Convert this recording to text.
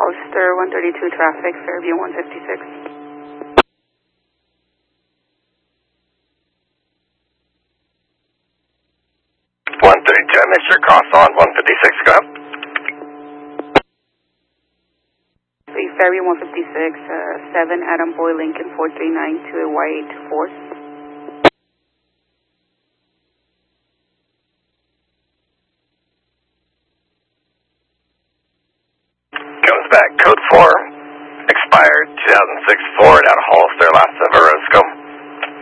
Hollister 132 traffic, Fairview 156. I missed your cross on 156, go ahead. Fairview 156, 7 Adam Boy Lincoln 439 to a white force. Comes back, code 4, expired 2006 Ford out of Hollister, last ever